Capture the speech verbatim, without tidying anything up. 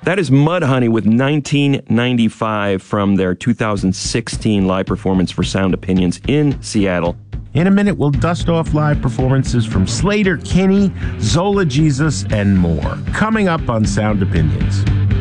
That is Mudhoney with nineteen ninety-five from their two thousand sixteen live performance for Sound Opinions in Seattle. In a minute, we'll dust off live performances from Slater Kinney, Zola Jesus, and more. Coming up on Sound Opinions.